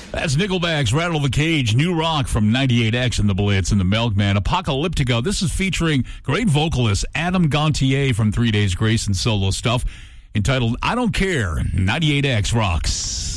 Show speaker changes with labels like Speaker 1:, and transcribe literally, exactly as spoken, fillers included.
Speaker 1: That's Nickelback's Rattle the Cage, new rock from ninety-eight X and the Blitz and the Milkman. Apocalyptico. This is featuring great vocalist Adam Gontier from Three Days Grace and solo stuff entitled I Don't Care. ninety-eight X rocks.